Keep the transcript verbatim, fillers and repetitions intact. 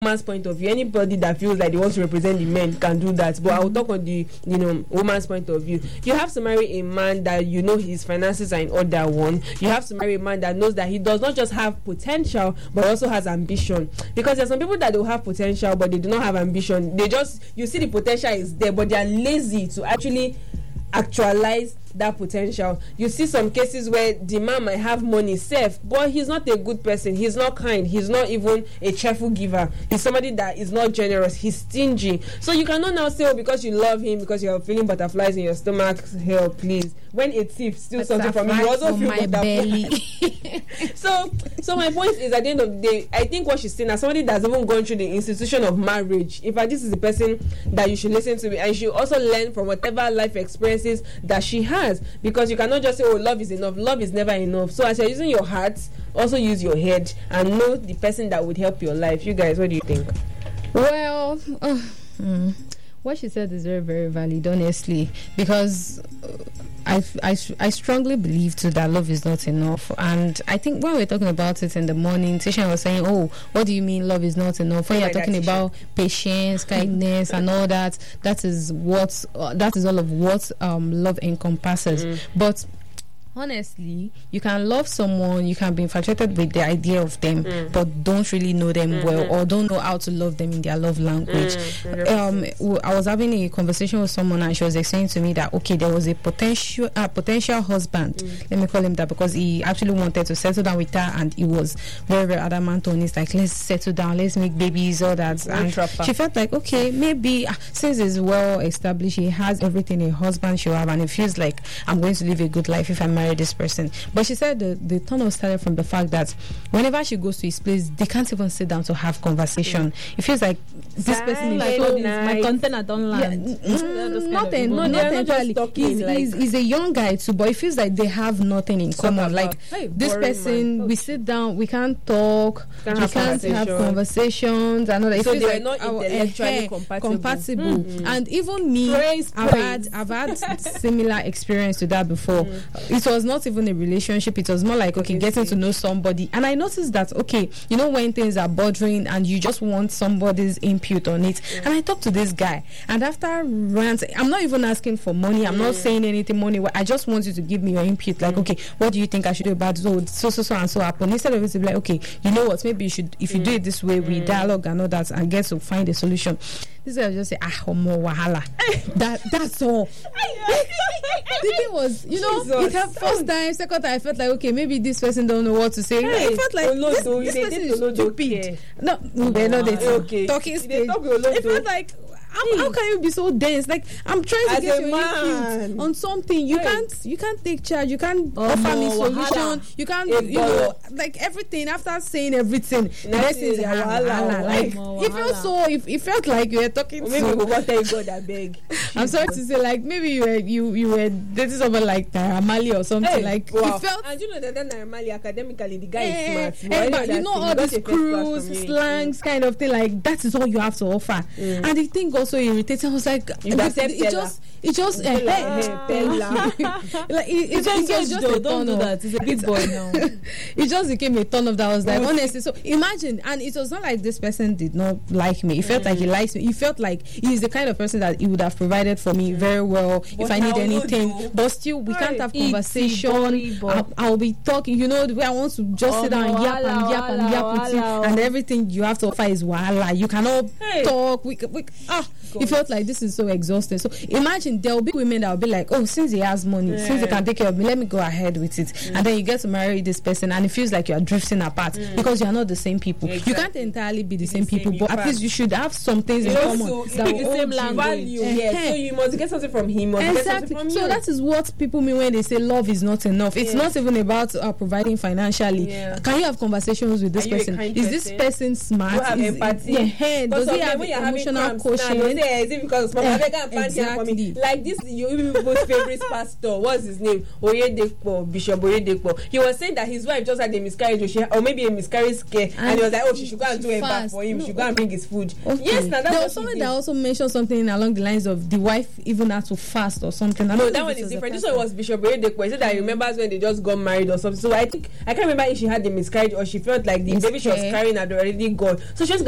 woman's point of view. Anybody that feels like they want to represent the men can do that, but I will talk on the you know woman's point of view. You have to marry a man that you know his finances are in order. One, you have to marry a man that knows that he does not just have potential but also has ambition, because there's some people that will have potential but they do not have ambition. They just, you see the potential is there but they are lazy to actually actualize that potential. You see some cases where the man might have money safe, but he's not a good person, he's not kind, he's not even a cheerful giver, he's somebody that is not generous, he's stingy. So you cannot now say, oh, because you love him, because you're feeling butterflies in your stomach, hell please, when a thief steals something from you, you also feel my belly. so so my point is, at the end of the day, I think what she's saying as somebody that's even gone through the institution of marriage, in fact this is the person that you should listen to, and you should also learn from whatever life experiences that she has. Because you cannot just say, oh, love is enough. Love is never enough. So as you're using your heart, also use your head and know the person that would help your life. You guys, what do you think? Well, uh, hmm. what she said is very, very valid, honestly, because uh, I, I, I strongly believe too that love is not enough. And I think when we were talking about it in the morning, Tisha was saying, oh, what do you mean love is not enough? When oh you're talking God, about patience, kindness and all that, that is what uh, that is all of what um, love encompasses. Mm. But honestly, you can love someone, you can be infatuated with the idea of them, mm. but don't really know them mm-hmm. well, or don't know how to love them in their love language. Mm, um, I was having a conversation with someone and she was explaining to me that, okay, there was a potential uh, potential husband, mm. let me call him that, because he actually wanted to settle down with her and he was very, very adamant on it, like, let's settle down, let's make babies, all that. And she felt like, okay, maybe uh, since he's well established, he has everything a husband should have, and it feels like I'm going to live a good life if I'm marry this person. But she said the, the turn of started from the fact that whenever she goes to his place, they can't even sit down to have conversation. Mm. It feels like this Bye. person is like so nice. My container don't land. Yeah. Mm, nothing, no, not entirely. He's, like, he's, he's a young guy too, but it feels like they have nothing in common. Like hey, this person, man. we sit down, we can't talk, can't we have can't have conversations, and all that. It so feels they're like not our, intellectually uh, compatible. compatible. Mm-hmm. And even me, praise, I've praise. had I've had similar experience to that before. Mm. It was not even a relationship, it was more like, okay, getting to know somebody. And I noticed that, okay, you know, when things are bothering and you just want somebody's input on it. Mm. And I talked to this guy, and after rant, I'm not even asking for money, I'm mm. not saying anything money, I just want you to give me your input, like, mm. okay, what do you think I should do about so so so, so and so happen, instead of it to be like, okay, you know what, maybe you should, if you mm. do it this way, we mm. dialogue and all that and get to find a solution. This guy just say, ah, homo wahala. that that's all. The thing was, you know, Jesus. It happened first time, second time I felt like, okay, maybe this person don't know what to say. Hey, I felt like Olodo, this, this person is stupid. Okay. No, they're not they okay. talking stage. Talk it felt like, How, how can you be so dense? Like, I'm trying to As get a your man. input on something. You hey. can't you can't take charge. You can't oh, offer no, me solution. Wahala. You can't It you know like everything. After saying everything, the next thing is wahala. Like oh, it felt so. It, it felt like you were talking. Maybe to, we will tell God I beg. I'm sorry to say, like maybe you were you you were dating someone like Naira Marley or something. Hey, like wow. it felt. And you know that Naira Marley academically the guy Eh, is smart. eh, But but you know all these crews, slangs, kind of thing. Like that is all you have to offer. Mm. And the thing also irritating. I was like, you this, it, it just it just uh, Pella. Pella. like it, it, it, it was just though, a don't do that. It's a big boy now. It just became a ton of that. I was like, honestly, so imagine, and it was not like this person did not like me. It felt mm. like he likes me. He felt like he's the kind of person that he would have provided for me very well but if I need anything. But still, we right. can't have conversation. I'll, I'll be talking. You know, the way I want to just oh, sit down and yap and yap and yap with you, and everything you have to offer is wahala. You cannot hey. talk. We, we ah. God. It felt like this is so exhausting. So imagine there will be women that will be like, oh, since he has money, yeah. since he can take care of me, let me go ahead with it. Mm. And then you get to marry this person and it feels like you are drifting apart mm. because you are not the same people. Exactly. You can't entirely be the same, same people, but at least you should have some things in common. So that will the same language. Value. Yeah. So you must get something from him. Must exactly. Get from so you. That is what people mean when they say love is not enough. It's yeah. not even about uh, providing financially. Yeah. Can you have conversations with this person? Is person? This person smart? Have is empathy? Yeah. Does he have emotional quotient? Is it because Yeah, exactly. like this you people's favorite pastor, what's his name, Oyedepo, Bishop Oyedepo, he was saying that his wife just had a miscarriage or, she, or maybe a miscarriage scare and, and he was like, oh, she should go and do a bath for him, no. she should go and bring his food. Okay. Yes, now that's there was someone that also mentioned something along the lines of the wife even had to fast or something. I no, that one is different. This one was Bishop Oyedepo. He said that he remembers when they just got married or something. So I think I can't remember if she had the miscarriage or she felt like the baby she was carrying had already gone. So she was